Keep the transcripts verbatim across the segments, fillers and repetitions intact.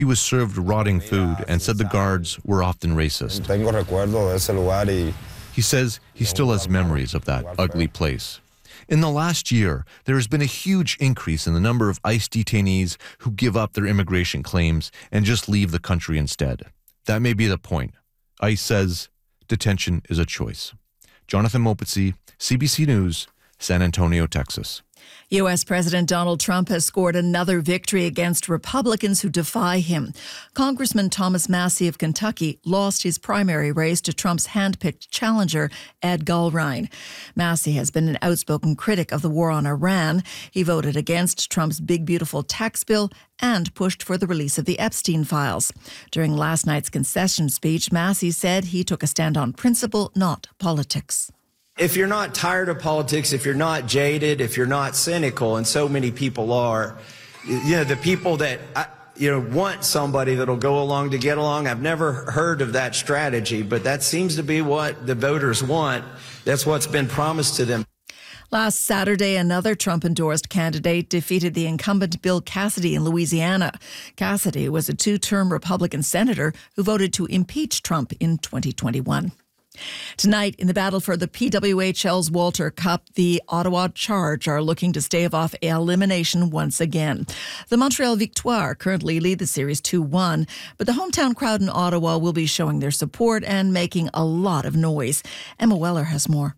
He was served rotting food and said the guards were often racist. Tengo recuerdo de ese lugar y He says he still has memories of that ugly place. In the last year, there has been a huge increase in the number of ICE detainees who give up their immigration claims and just leave the country instead. That may be the point. ICE says detention is a choice. Jonathan Mopetsi, C B C News, San Antonio, Texas. U S. President Donald Trump has scored another victory against Republicans who defy him. Congressman Thomas Massie of Kentucky lost his primary race to Trump's handpicked challenger, Ed Gulrine. Massie has been an outspoken critic of the war on Iran. He voted against Trump's big, beautiful tax bill and pushed for the release of the Epstein files. During last night's concession speech, Massie said he took a stand on principle, not politics. If you're not tired of politics, if you're not jaded, if you're not cynical, and so many people are, you know, the people that, you know, want somebody that'll go along to get along, I've never heard of that strategy, but that seems to be what the voters want. That's what's been promised to them. Last Saturday, another Trump-endorsed candidate defeated the incumbent Bill Cassidy in Louisiana. Cassidy was a two-term Republican senator who voted to impeach Trump in twenty twenty-one. Tonight, in the battle for the P W H L's Walter Cup, the Ottawa Charge are looking to stave off elimination once again. The Montreal Victoire currently lead the series two one, but the hometown crowd in Ottawa will be showing their support and making a lot of noise. Emma Weller has more.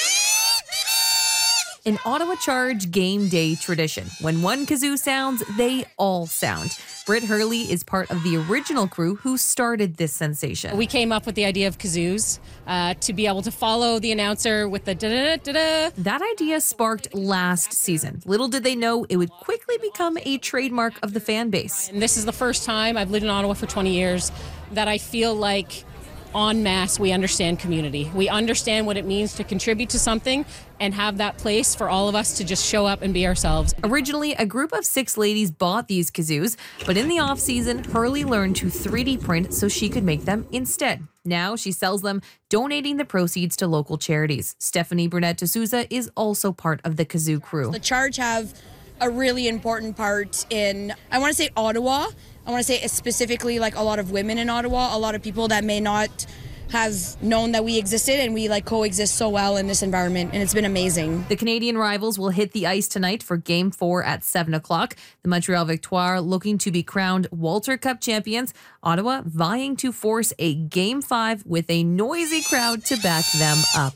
An Ottawa Charge game day tradition. When one kazoo sounds, they all sound. Britt Hurley is part of the original crew who started this sensation. We came up with the idea of kazoos uh, to be able to follow the announcer with the da-da-da-da-da. That idea sparked last season. Little did they know it would quickly become a trademark of the fan base. And this is the first time, I've lived in Ottawa for twenty years, that I feel like en masse, we understand community. We understand what it means to contribute to something and have that place for all of us to just show up and be ourselves. Originally, a group of six ladies bought these kazoos, but in the off-season, Hurley learned to three D print so she could make them instead. Now she sells them, donating the proceeds to local charities. Stephanie Burnett D'Souza is also part of the kazoo crew. The Charge have a really important part in, I want to say Ottawa. I want to say specifically like a lot of women in Ottawa, a lot of people that may not have known that we existed, and we like coexist so well in this environment, and it's been amazing. The Canadian rivals will hit the ice tonight for Game four at seven o'clock. The Montreal Victoire looking to be crowned Walter Cup champions. Ottawa vying to force a Game five with a noisy crowd to back them up.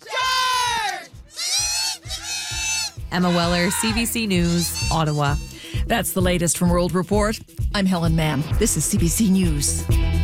Emma Weller, C B C News, Ottawa. That's the latest from World Report. I'm Helen Mann. This is C B C News.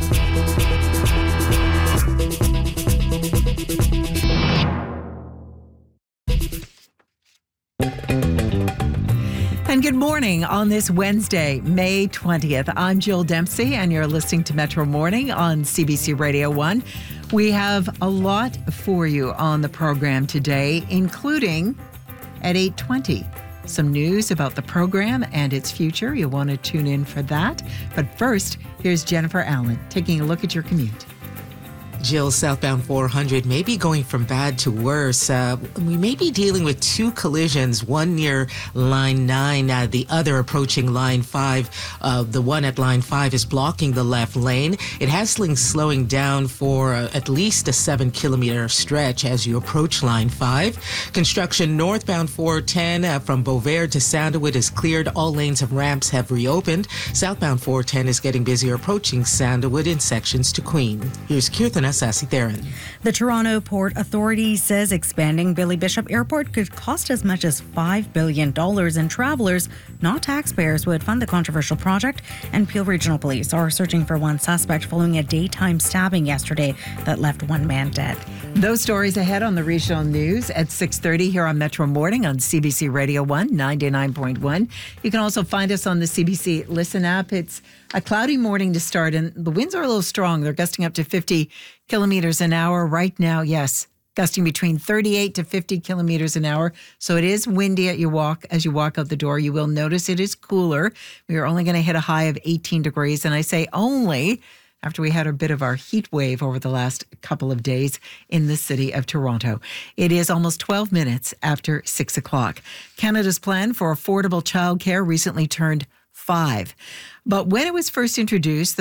And good morning on this Wednesday, May twentieth. I'm Jill Dempsey, and you're listening to Metro Morning on C B C Radio one. We have a lot for you on the program today, including at eight twenty. Some news about the program and its future. You'll want to tune in for that. But first, here's Jennifer Allen taking a look at your commute. Jill, southbound four hundred may be going from bad to worse. Uh, we may be dealing with two collisions, one near line nine, uh, the other approaching line five. Uh, the one at line five is blocking the left lane. It has things slowing down for uh, at least a seven kilometer stretch as you approach line five. Construction northbound four ten uh, from Beauvais to Sandalwood is cleared. All lanes and ramps have reopened. Southbound four ten is getting busier approaching Sandalwood in sections to Queen. Here's Kirtana Sassi-Theron. The Toronto Port Authority says expanding Billy Bishop Airport could cost as much as five billion dollars, and travelers, not taxpayers, would fund the controversial project. And Peel Regional Police are searching for one suspect following a daytime stabbing yesterday that left one man dead. Those stories ahead on the regional news at six thirty here on Metro Morning on C B C Radio one, ninety-nine point one. You can also find us on the C B C Listen app. It's a cloudy morning to start, and the winds are a little strong. They're gusting up to fifty kilometers an hour right now. Yes, gusting between thirty-eight to fifty kilometers an hour. So it is windy at your walk as you walk out the door. You will notice it is cooler. We are only going to hit a high of eighteen degrees, and I say only after we had a bit of our heat wave over the last couple of days in the city of Toronto. It is almost twelve minutes after six o'clock. Canada's plan for affordable childcare recently turned five. But when it was first introduced,